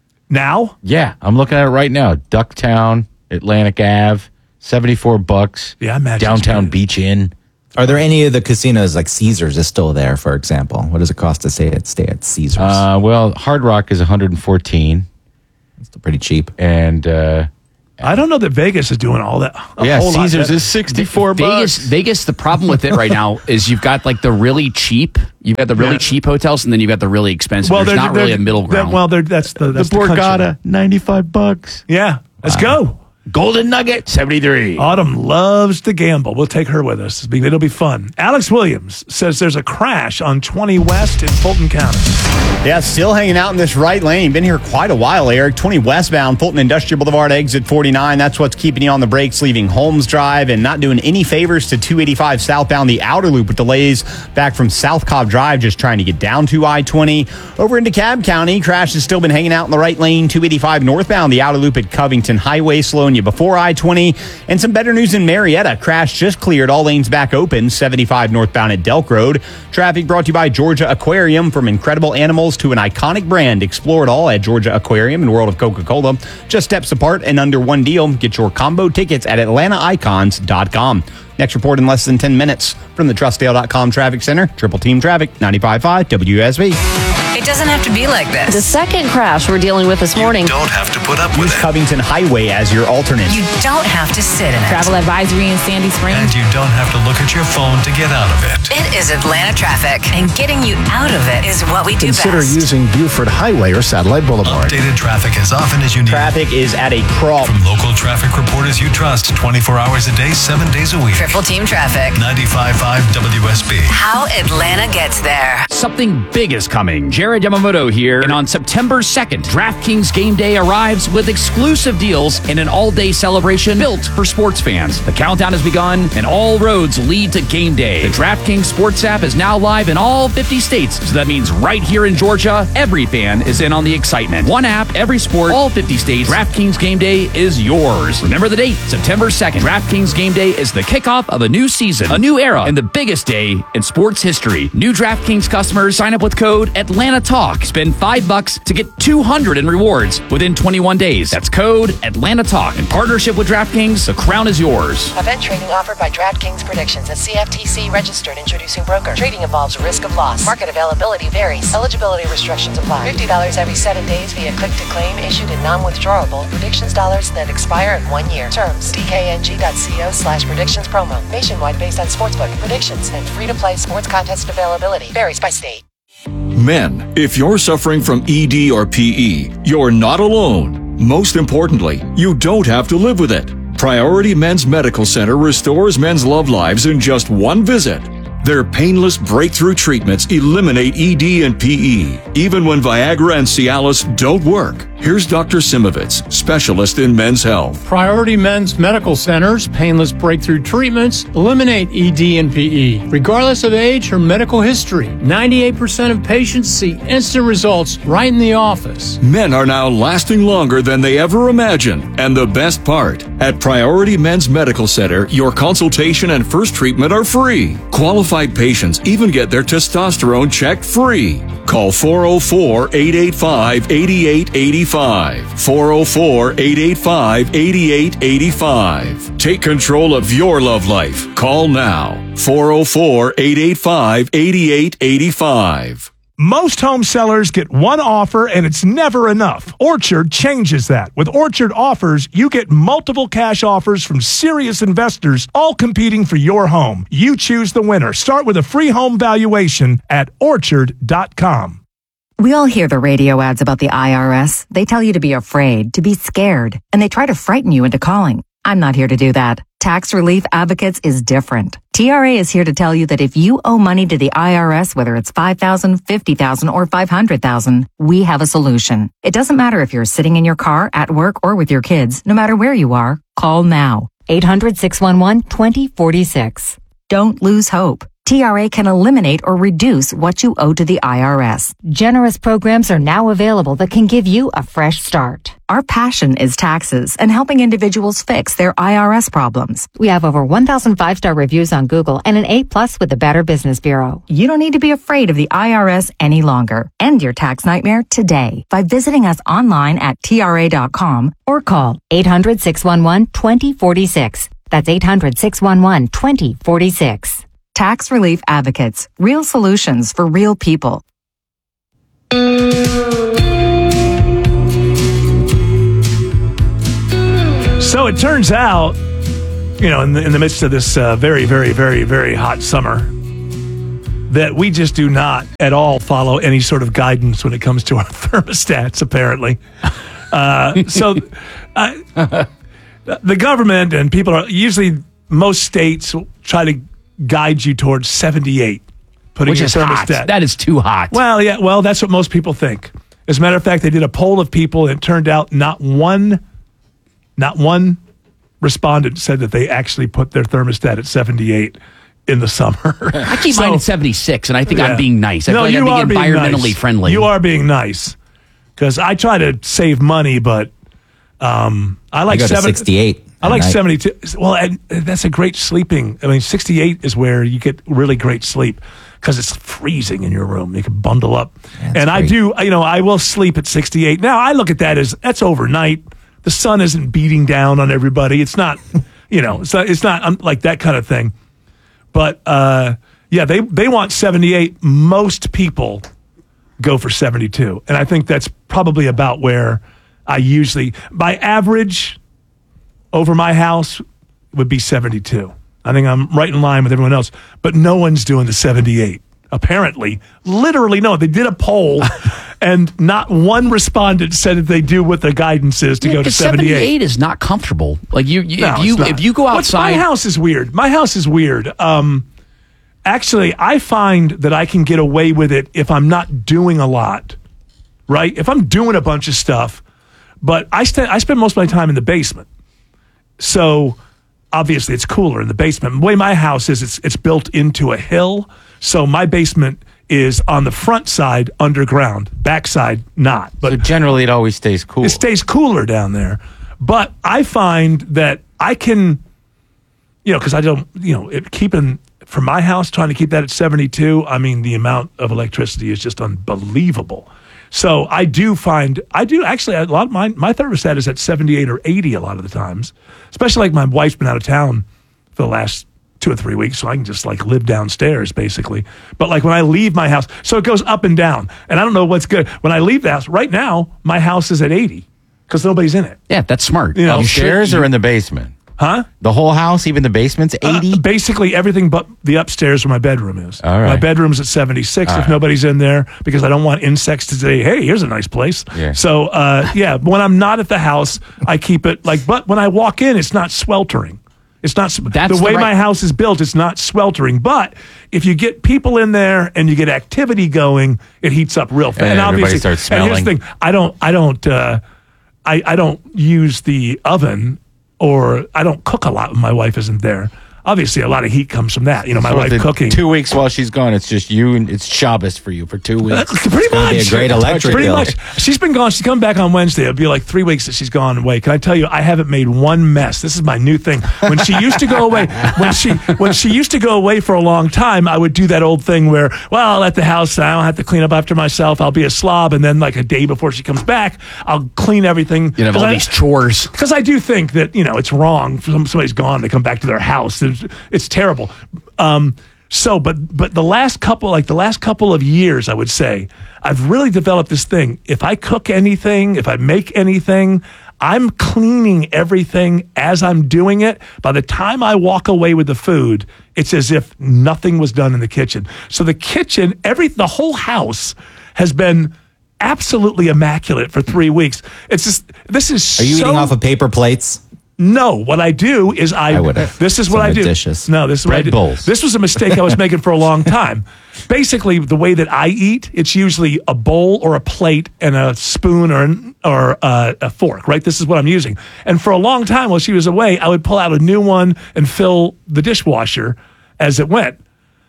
S12: now.
S9: Yeah, I'm looking at it right now. Ducktown, Atlantic Ave, seventy-four bucks.
S12: Yeah, I imagine
S9: Downtown Beach Inn.
S13: Are there any of the casinos like Caesars is still there, for example? What does it cost to stay at stay at Caesars?
S9: Uh, well, Hard Rock is one hundred fourteen.
S13: It's still pretty cheap.
S9: And uh,
S12: I don't know that Vegas is doing all that. a
S9: yeah,
S12: whole lot
S9: Caesars
S12: better.
S9: is sixty-four
S6: Vegas,
S9: bucks.
S6: Vegas, the problem with it right now is you've got like the really cheap, you've got the really
S12: Yeah.
S6: cheap hotels, and then you've got the really expensive.
S12: Well,
S6: There's
S12: they're-
S6: not really
S12: they're-
S6: a middle
S12: they're-
S6: ground.
S12: Well, they're, that's the that's
S9: the
S12: the country.
S9: Borgata, ninety-five bucks.
S12: Yeah, let's go.
S6: Golden Nugget, seventy-three.
S12: Autumn loves to gamble. We'll take her with us. It'll be fun. Alex Williams says there's a crash on twenty West in Fulton County.
S4: Yeah, still hanging out in this right lane. Been here quite a while, Eric. twenty westbound, Fulton Industrial Boulevard, exit forty-nine. That's what's keeping you on the brakes, leaving Holmes Drive and not doing any favors to two eighty-five southbound, the outer loop with delays back from South Cobb Drive, just trying to get down to I twenty. Over into Cobb County, crash has still been hanging out in the right lane, two eighty-five northbound, the outer loop at Covington Highway, slowing you before I twenty. And some better news in Marietta. Crash just cleared, all lanes back open, seventy-five northbound at Delk Road. Traffic brought to you by Georgia Aquarium. From incredible animals to an iconic brand, explore it all at Georgia Aquarium and World of Coca-Cola. Just steps apart and under one deal. Get your combo tickets at atlanta icons dot com. Next report in less than ten minutes from the Trustdale dot com Traffic Center. Triple Team Traffic, ninety-five point five W S B.
S5: It doesn't have to be like this.
S8: The second crash we're dealing with this morning.
S16: Don't have to put up
S4: Use
S16: with it.
S4: Covington Highway as your alternate.
S5: You don't have to sit in it.
S8: Travel advisory in Sandy Springs.
S16: And you don't have to look at your phone to get out of it.
S5: It is Atlanta traffic, and getting you out of it is what we do
S17: Consider
S5: best.
S17: using Buford Highway or Satellite Boulevard.
S16: Updated traffic as often as you need.
S4: Traffic is at a crawl.
S16: From local traffic reporters you trust twenty-four hours a day, seven days a week.
S5: Triple Team Traffic.
S16: ninety-five point five W S B.
S5: How Atlanta gets there.
S18: Something big is coming. Jared Yamamoto here. And on September second, DraftKings Game Day arrives with exclusive deals and an all-day celebration built for sports fans. The countdown has begun, and all roads lead to Game Day. The DraftKings Sports app is now live in all fifty states, so that means right here in Georgia, every fan is in on the excitement. One app, every sport, all fifty states. DraftKings Game Day is yours. Remember the date, September second. DraftKings Game Day is the kickoff of a new season, a new era, and the biggest day in sports history. New DraftKings customers sign up with code Atlanta Talk. Spend five bucks to get two hundred in rewards within twenty-one days. That's code Atlanta Talk. In partnership with DraftKings, the crown is yours.
S19: Event trading offered by DraftKings Predictions, a C F T C registered introducing broker. Trading involves risk of loss. Market availability varies. Eligibility restrictions apply. fifty dollars every seven days via click to claim, issued in non-withdrawable predictions dollars that expire in one year. Terms dkng.co slash predictions promo. Nationwide based on sportsbook predictions and free-to-play sports contest availability. Varies by state.
S20: Men, if you're suffering from E D or P E, you're not alone. Most importantly, you don't have to live with it. Priority Men's Medical Center restores men's love lives in just one visit. Their painless breakthrough treatments eliminate E D and P E, even when Viagra and Cialis don't work. Here's Doctor Simovitz, specialist in men's health.
S21: Priority Men's Medical Center's painless breakthrough treatments eliminate E D and P E, regardless of age or medical history. ninety-eight percent of patients see instant results right in the office.
S20: Men are now lasting longer than they ever imagined. And the best part, at Priority Men's Medical Center, your consultation and first treatment are free. Qualified patients even get their testosterone checked free. Call four oh four, eight eight five, eight eight eight five. four oh four, eight eight five, eight eight eight five. Take control of your love life. Call now. four oh four, eight eight five, eight eight eight five.
S12: Most home sellers get one offer and it's never enough. Orchard changes that. With Orchard offers, you get multiple cash offers from serious investors, all competing for your home. You choose the winner. Start with a free home valuation at orchard dot com.
S22: We all hear the radio ads about the I R S. They tell you to be afraid, to be scared, and they try to frighten you into calling. I'm not here to do that. Tax Relief Advocates is different. T R A is here to tell you that if you owe money to the I R S, whether it's five thousand dollars, fifty thousand dollars, or five hundred thousand dollars, we have a solution. It doesn't matter if you're sitting in your car, at work, or with your kids. No matter where you are, call now. eight hundred, six one one, two oh four six. Don't lose hope. T R A can eliminate or reduce what you owe to the I R S. Generous programs are now available that can give you a fresh start. Our passion is taxes and helping individuals fix their I R S problems. We have over one thousand five-star reviews on Google and an A plus with the Better Business Bureau. You don't need to be afraid of the I R S any longer. End your tax nightmare today by visiting us online at T R A dot com or call eight hundred, six one one, two zero four six. That's eight hundred, six one one, two zero four six. Tax Relief Advocates. Real solutions for real people.
S12: So it turns out, you know, in the, in the midst of this uh, very, very, very, very hot summer, that we just do not at all follow any sort of guidance when it comes to our thermostats, apparently. Uh, so uh, the government and people are usually, most states try to guide you towards seventy-eight. Putting
S18: Which
S12: your
S18: is
S12: thermostat.
S18: hot. That is too hot.
S12: Well, yeah, well, that's what most people think. As a matter of fact, they did a poll of people, and it turned out not one, not one respondent said that they actually put their thermostat at seventy-eight in the summer.
S18: I keep
S12: So-
S18: mine at seventy-six, and I think
S12: Yeah.
S18: I'm being nice. I
S12: no,
S18: feel like
S12: you
S18: I'm
S12: are
S18: being
S12: being
S18: environmentally
S12: nice.
S18: friendly.
S12: You are being nice. Because I try to save money, but um, I like
S13: I go to
S12: seven-
S13: sixty-eight
S12: I
S13: at
S12: like
S13: night.
S12: seventy-two. Well, and that's a great sleeping. I mean, sixty-eight is where you get really great sleep because it's freezing in your room. You can bundle up. and I
S13: great.
S12: do, you know, I will sleep at sixty-eight. Now, I look at that as that's overnight. The sun isn't beating down on everybody. It's not, you know, it's not, it's not um, like that kind of thing. But, uh, yeah, they, they want seventy-eight. Most people go for seventy-two. And I think that's probably about where I usually, by average, over my house would be seventy-two. I think I'm right in line with everyone else, but no one's doing the seventy-eight. Apparently, literally, no. They did a poll, and not one respondent said that they do what the guidance is to
S18: Yeah,
S12: go to
S18: 'cause
S12: seventy-eight.
S18: seventy-eight is not comfortable. Like you, you
S12: No,
S18: if you
S12: it's not.
S18: if you go
S12: What's-
S18: outside,
S12: my house is weird. My house is weird. Um, actually, I find that I can get away with it if I'm not doing a lot. Right? If I'm doing a bunch of stuff, but I st- I spend most of my time in the basement. So obviously it's cooler in the basement. The way my house is, it's it's built into a hill. So my basement is on the front side underground, back side not. But
S9: So generally, it always stays cool.
S12: it stays cooler down there. But I find that I can, you know, because I don't, you know, it, keeping from my house, trying to keep that at seventy-two, I mean, the amount of electricity is just unbelievable. So I do find, I do actually, a lot of my, my thermostat is at seventy-eight or eighty a lot of the times, especially like my wife's been out of town for the last two or three weeks, so I can just like live downstairs basically. But like when I leave my house, so it goes up and down, and I don't know what's good. When I leave the house, right now, my house is at eighty because nobody's in it.
S18: yeah, that's smart.
S12: You know,
S9: Upstairs or in the basement?
S12: Huh?
S9: The whole house, even the basement's eighty?
S12: Uh, basically everything but the upstairs where my bedroom is.
S9: All right.
S12: My bedroom's at seventy-six
S9: All
S12: if
S9: right.
S12: nobody's in there because I don't want insects to say, hey, here's a nice place.
S9: Yeah.
S12: So, uh, yeah, when I'm not at the house, I keep it like, but when I walk in, it's not sweltering. It's not,
S18: That's
S12: the
S18: the
S12: way
S18: right-
S12: my house is built, it's not sweltering. But if you get people in there and you get activity going, it heats up real fast.
S9: And everybody starts
S12: and here's the
S9: smelling.
S12: thing, I don't, I don't, uh, I, I don't use the oven or I don't cook a lot when my wife isn't there. Obviously, a lot of heat comes from that. You know, my
S9: So
S12: wife
S9: the
S12: cooking.
S9: Two weeks while she's gone, it's just you and it's Shabbos for you for two weeks.
S12: Uh, pretty
S13: gonna
S12: much.
S13: be a great electric
S12: Pretty
S13: bill.
S12: much. She's been gone. She's come back on Wednesday. It'll be like three weeks that she's gone away. Can I tell you, I haven't made one mess. This is my new thing. When she used to go away, when she when she used to go away for a long time, I would do that old thing where, well, I'll let the house, I don't have to clean up after myself. I'll be a slob. And then like a day before she comes back, I'll clean everything.
S18: You have all
S12: I-
S18: these chores.
S12: Because I do think that, you know, it's wrong for some- somebody's gone, they come back to their house. It's, it's terrible. Um, so, but but the last couple, like the last couple of years, I would say, I've really developed this thing. If I cook anything, if I make anything, I'm cleaning everything as I'm doing it. By the time I walk away with the food, it's as if nothing was done in the kitchen. So the kitchen, every the whole house has been absolutely immaculate for three weeks. It's just this is.
S13: Are you
S12: so,
S13: eating off of paper plates?
S12: No, what I do is I.
S13: I would've.
S12: This is what
S13: Some
S12: I do.
S13: dishes.
S12: No, this is what I
S9: Bread
S12: do.
S9: bowls.
S12: This was a mistake I was making for a long time. Basically, the way that I eat, it's usually a bowl or a plate and a spoon or an, or uh, a fork. Right. This is what I'm using. And for a long time, while she was away, I would pull out a new one and fill the dishwasher as it went.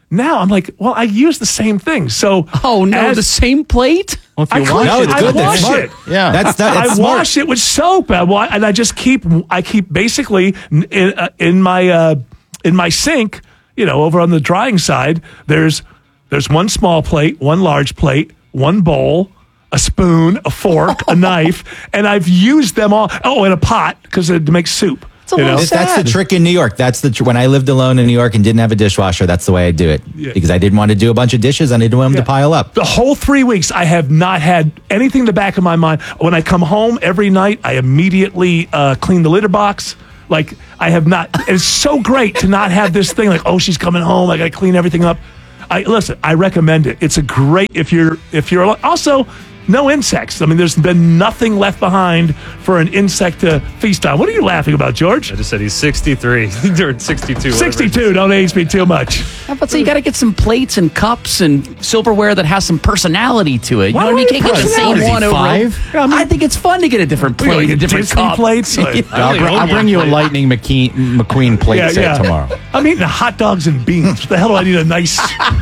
S12: now I'm like, well, I use the same thing. So,
S18: oh no,
S12: as,
S18: the same plate.
S12: Well, if you I, wash, no, it's I good. wash that's it.
S13: Yeah, that's that.
S12: I
S13: smart.
S12: wash it with soap, I wa- and I just keep. I keep basically in, uh, in my uh, in my sink. You know, over on the drying side, there's there's one small plate, one large plate, one bowl, a spoon, a fork, a knife, and I've used them all. Oh, and a pot because to make soup.
S13: You know? That's the trick in New York. That's the tr- when I lived alone in New York and didn't have a dishwasher. That's the way I do it yeah. because I didn't want to do a bunch of dishes. I didn't want them yeah. to pile up.
S12: The whole three weeks, I have not had anything in the back of my mind. When I come home every night, I immediately uh, clean the litter box. Like I have not. It's so great to not have this thing like, oh, she's coming home. I got to clean everything up. I listen. I recommend it. It's a great if you're if you're also. No insects. I mean, there's been nothing left behind for an insect to feast on. What are you laughing about, George?
S1: I just said he's sixty-three or sixty-two.
S12: sixty-two. Don't age me too much.
S18: How about say you got to get some plates and cups and silverware that has some personality to it. You
S12: Why
S18: know what I mean? You can't get the same one over.
S13: Five?
S18: Yeah, I, mean, I think it's fun to get a different plate, a different
S12: Disney
S18: cup.
S12: plates.
S18: Yeah.
S13: I'll, br- I'll bring you a Lightning McQueen, McQueen plate
S12: yeah,
S13: set
S12: yeah.
S13: tomorrow.
S12: I'm eating hot dogs and beans. What the hell do I need a nice...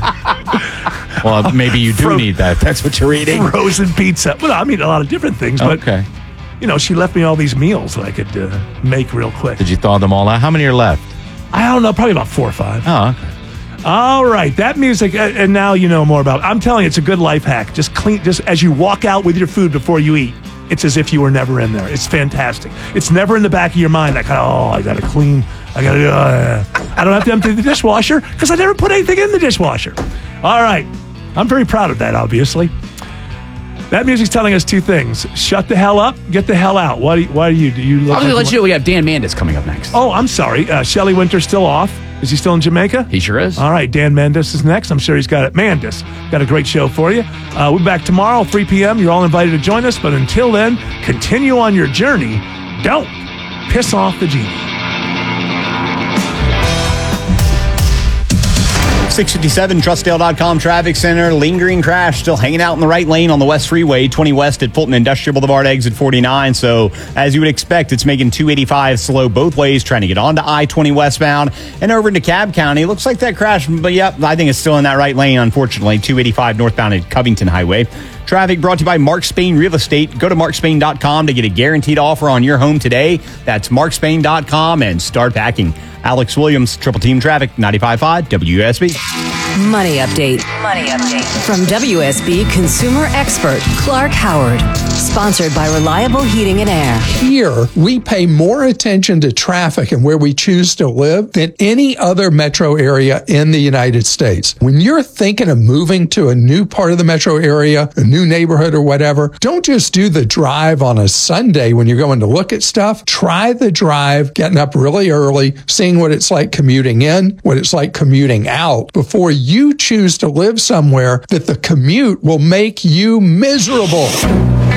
S13: Well, maybe you do Fro- need that. That's what you're eating.
S12: Frozen pizza. Well, I mean a lot of different things, but
S13: okay.
S12: You know, she left me all these meals that I could uh, make real quick.
S13: Did you thaw them all out? How many are left?
S12: I don't know, probably about four or five.
S13: Oh, okay.
S12: All right, that music, and now you know more about it. I'm telling you, it's a good life hack. Just clean, just as you walk out with your food before you eat, it's as if you were never in there. It's fantastic. It's never in the back of your mind that kind of, oh, I got to clean. I got to, uh, I don't have to empty the dishwasher because I never put anything in the dishwasher. All right. I'm very proud of that, obviously. That music's telling us two things. Shut the hell up, get the hell out. Why do you, why do you, do you look
S18: I'm going to
S12: like
S18: let you know we have Dan Mandis coming up next.
S12: Oh, I'm sorry. Uh, Shelley Winter's still off. Is he still in Jamaica?
S18: He sure is.
S12: All right, Dan Mandis is next. I'm sure he's got it. Mandis, got a great show for you. Uh, we'll be back tomorrow, three p.m. You're all invited to join us, but until then, continue on your journey. Don't piss off the genie.
S4: six fifty-seven Trustdale dot com traffic center. Lingering crash still hanging out in the right lane on the West Freeway, twenty West at Fulton Industrial Boulevard, exit forty-nine. So as you would expect, it's making two eighty-five slow both ways, trying to get onto I twenty westbound and over into Cobb County. Looks like that crash, but yep, I think it's still in that right lane, unfortunately. two eighty-five northbound at Covington Highway. Traffic brought to you by Mark Spain Real Estate. Go to mark spain dot com to get a guaranteed offer on your home today. That's mark spain dot com and start packing. Alex Williams, Triple Team Traffic, ninety-five point five W S B.
S5: Money update. Money update. From W S B consumer expert Clark Howard. Sponsored by Reliable Heating and Air.
S10: Here, we pay more attention to traffic and where we choose to live than any other metro area in the United States. When you're thinking of moving to a new part of the metro area, a new neighborhood or whatever, don't just do the drive on a Sunday when you're going to look at stuff. Try the drive, getting up really early, seeing what it's like commuting in, what it's like commuting out, before you choose to live somewhere that the commute will make you miserable.